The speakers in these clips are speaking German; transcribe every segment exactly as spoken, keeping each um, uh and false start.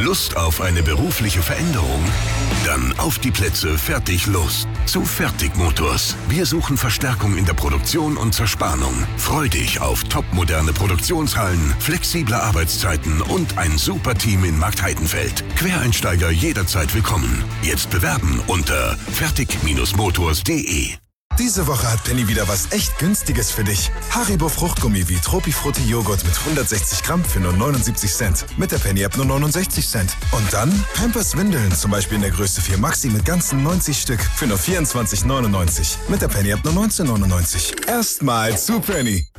Lust auf eine berufliche Veränderung? Dann auf die Plätze, fertig, los. Zu Fertigmotors. Wir suchen Verstärkung in der Produktion und Zerspannung. Freu dich auf topmoderne Produktionshallen, flexible Arbeitszeiten und ein super Team in Marktheidenfeld. Quereinsteiger jederzeit willkommen. Jetzt bewerben unter fertig Motors punkt de. Diese Woche hat Penny wieder was echt Günstiges für dich. Haribo Fruchtgummi wie Tropifrutti Joghurt mit hundertsechzig Gramm für nur neunundsiebzig Cent. Mit der Penny-App nur neunundsechzig Cent. Und dann Pampers Windeln, zum Beispiel in der Größe vier Maxi mit ganzen neunzig Stück für nur vierundzwanzig neunundneunzig. Mit der Penny-App nur neunzehn neunundneunzig. Erstmal zu Penny.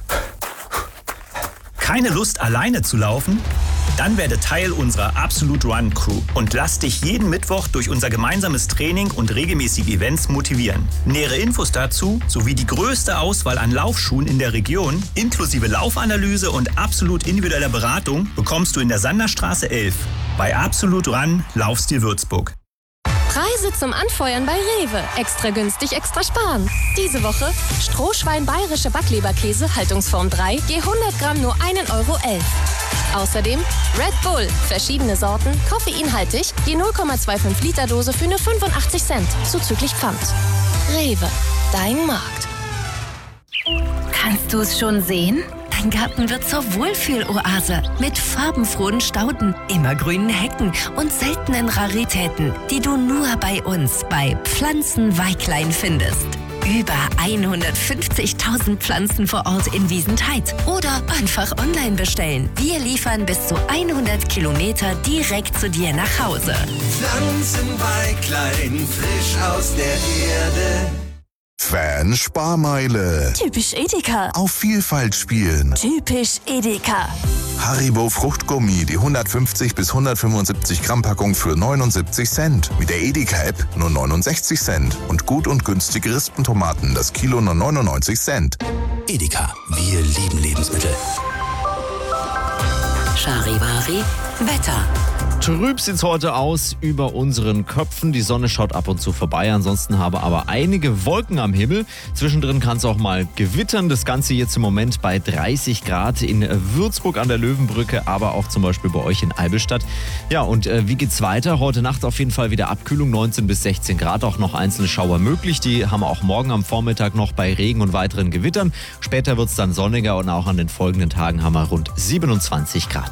Keine Lust, alleine zu laufen? Dann werde Teil unserer Absolute Run Crew und lass dich jeden Mittwoch durch unser gemeinsames Training und regelmäßige Events motivieren. Nähere Infos dazu sowie die größte Auswahl an Laufschuhen in der Region, inklusive Laufanalyse und absolut individueller Beratung, bekommst du in der Sanderstraße elf. Bei Absolute Run Laufstil Würzburg. Preise zum Anfeuern bei Rewe. Extra günstig, extra sparen. Diese Woche Strohschwein bayerische Backleberkäse, Haltungsform drei, je hundert Gramm nur ein Euro elf. Außerdem Red Bull, verschiedene Sorten, koffeinhaltig, je null Komma fünfundzwanzig Liter Dose für nur fünfundachtzig Cent, zuzüglich Pfand. Rewe, dein Markt. Kannst du es schon sehen? Dein Garten wird zur Wohlfühloase mit farbenfrohen Stauden, immergrünen Hecken und seltenen Raritäten, die du nur bei uns bei Pflanzenweiklein findest. Über hundertfünfzigtausend Pflanzen vor Ort in Wiesentheit oder einfach online bestellen. Wir liefern bis zu hundert Kilometer direkt zu dir nach Hause. Pflanzenweiklein, frisch aus der Erde. Fan-Sparmeile. Typisch Edeka. Auf Vielfalt spielen. Typisch Edeka. Haribo Fruchtgummi, die hundertfünfzig bis hundertfünfundsiebzig Gramm Packung für neunundsiebzig Cent. Mit der Edeka-App nur neunundsechzig Cent. Und gut und günstige Rispentomaten, das Kilo nur neunundneunzig Cent. Edeka, wir lieben Lebensmittel. Charivari Wetter. Trüb sieht's heute aus über unseren Köpfen. Die Sonne schaut ab und zu vorbei. Ansonsten haben wir aber einige Wolken am Himmel. Zwischendrin kann es auch mal gewittern. Das Ganze jetzt im Moment bei dreißig Grad in Würzburg an der Löwenbrücke, aber auch zum Beispiel bei euch in Albelstadt. Ja, und äh, wie geht's weiter? Heute Nacht auf jeden Fall wieder Abkühlung, neunzehn bis sechzehn Grad. Auch noch einzelne Schauer möglich. Die haben wir auch morgen am Vormittag noch bei Regen und weiteren Gewittern. Später wird's dann sonniger und auch an den folgenden Tagen haben wir rund siebenundzwanzig Grad.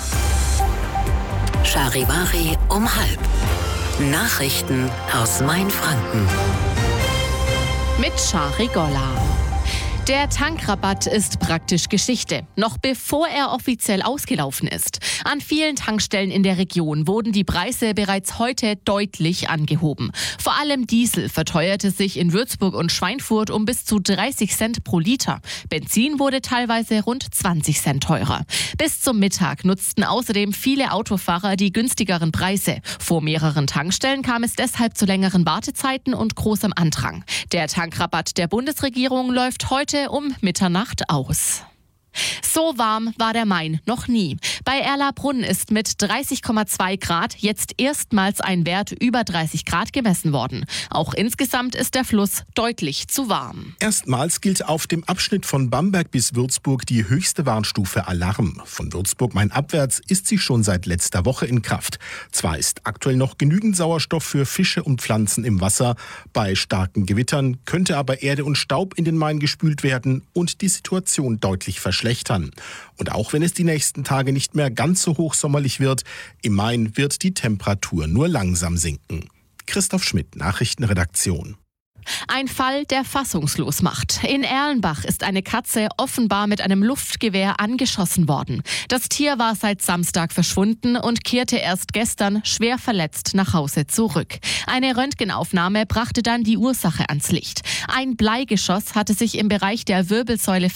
Charivari um halb. Nachrichten aus Mainfranken. Mit Shari Golla. Der Tankrabatt ist praktisch Geschichte, noch bevor er offiziell ausgelaufen ist. An vielen Tankstellen in der Region wurden die Preise bereits heute deutlich angehoben. Vor allem Diesel verteuerte sich in Würzburg und Schweinfurt um bis zu dreißig Cent pro Liter. Benzin wurde teilweise rund zwanzig Cent teurer. Bis zum Mittag nutzten außerdem viele Autofahrer die günstigeren Preise. Vor mehreren Tankstellen kam es deshalb zu längeren Wartezeiten und großem Andrang. Der Tankrabatt der Bundesregierung läuft heute um Mitternacht aus. So warm war der Main noch nie. Bei Erlabrunn ist mit dreißig Komma zwei Grad jetzt erstmals ein Wert über dreißig Grad gemessen worden. Auch insgesamt ist der Fluss deutlich zu warm. Erstmals gilt auf dem Abschnitt von Bamberg bis Würzburg die höchste Warnstufe Alarm. Von Würzburg mainabwärts ist sie schon seit letzter Woche in Kraft. Zwar ist aktuell noch genügend Sauerstoff für Fische und Pflanzen im Wasser. Bei starken Gewittern könnte aber Erde und Staub in den Main gespült werden und die Situation deutlich verschlechtern. Und auch wenn es die nächsten Tage nicht mehr ganz so hochsommerlich wird, im Main wird die Temperatur nur langsam sinken. Christoph Schmidt, Nachrichtenredaktion. Ein Fall, der fassungslos macht. In Erlenbach ist eine Katze offenbar mit einem Luftgewehr angeschossen worden. Das Tier war seit Samstag verschwunden und kehrte erst gestern schwer verletzt nach Hause zurück. Eine Röntgenaufnahme brachte dann die Ursache ans Licht. Ein Bleigeschoss hatte sich im Bereich der Wirbelsäule